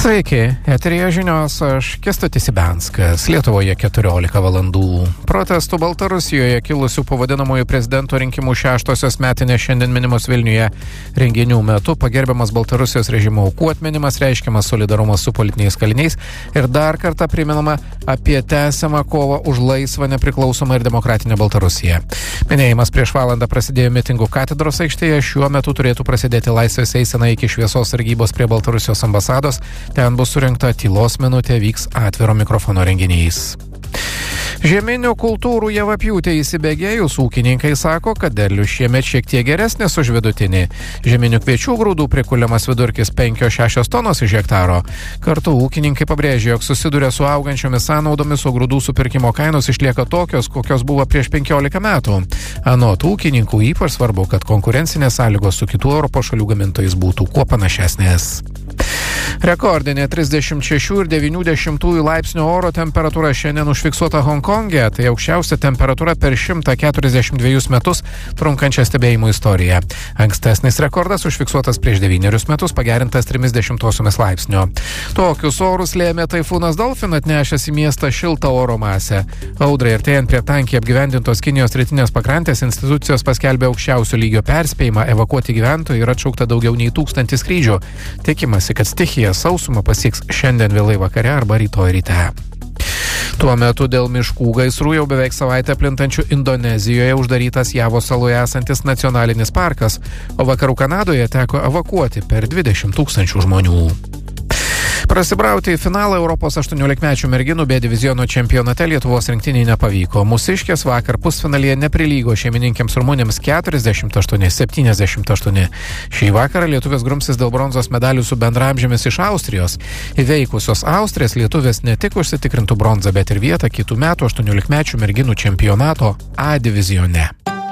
Sveiki, eteryje žinios, aš Kęstutis Ibianskas, Lietuvoje 14 valandų. Protestų Baltarusijoje kilusių po vadinamųjų prezidento rinkimų 6-osios metinės šiandien minimos Vilniuje. Renginių metu pagerbiamas Baltarusijos režimo aukų atminimas, reiškiamas solidarumas su politiniais kaliniais ir dar kartą priminama apie tęsiamą kovą už laisvą, nepriklausomą ir demokratinę Baltarusiją. Minėjimas prieš valandą prasidėjo mitingų katedros aikštėje, šiuo metu turėtų prasidėti laisvės eisena iki šviesos sargybos prie Baltarusijos ambasados. Ten bus surinkta tylos minutė, vyks atviro mikrofono renginys. Žieminių kultūrų javapjūtė įsibėgėjus, ūkininkai sako, kad derlius šiemet šiek tiek geresnis už vidutinį. Žieminių kviečių grūdų prikuliamas vidurkis 5-6 tonos iš hektaro. Kartu ūkininkai pabrėžė, jog susiduria su augančiomis sąnaudomis, o grūdų supirkimo kainos išlieka tokios, kokios buvo prieš 15 metų. Anot ūkininkų ypač svarbu, kad konkurencinės sąlygos su kitų Europos šalių gamintojais būtų kuo panašesnės. Rekordinė 36,9 laipsnių oro temperatūra šiandien užfiksuota Honkonge, tai aukščiausia temperatūra per 142 metus trunkančią stebėjimų istoriją. Ankstesnis rekordas užfiksuotas prieš 9 metus, pagerintas 30 laipsnio. Tokius orus lėmė taifūnas Dolphin atnešęs į miestą šiltą oro masę. Audrai artėjant prie tankiai apgyvendintos Kinijos rytinės pakrantės institucijos paskelbė aukščiausio lygio perspėjimą evakuoti gyventojų ir atšaukta daugiau nei 1000 skrydžių. Tikimasi, kad stichija sausumą pasieks šiandien vėlai vakare arba rytoj ryte. Tuo metu dėl miškų gaisrų jau beveik savaitę plintančių Indonezijoje uždarytas Javos saloje esantis nacionalinis parkas, o vakarų Kanadoje teko evakuoti per 20 000 žmonių. Prasibrauti į finalą Europos 18-mečių merginų B diviziono čempionate Lietuvos rinktiniai nepavyko. Mūsiškės vakar pusfinalyje neprilygo šeimininkėms rumunėms 48-78. Šį vakarą lietuvės grumsis dėl bronzos medalių su bendraamžėmis iš Austrijos. Įveikusios Austrės lietuvės ne tik užsitikrintų bronzą, bet ir vietą kitų metų 18-mečių merginų čempionato A divizione.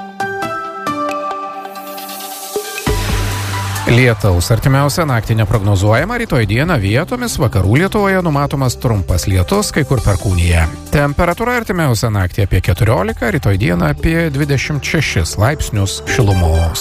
Lietaus artimiausią naktį neprognozuojama, rytoj dieną vietomis vakarų Lietuvoje numatomas trumpas lietus, kai kur perkūnija. Temperatūra artimiausią naktį apie 14, rytoj dieną apie 26 laipsnius šilumos.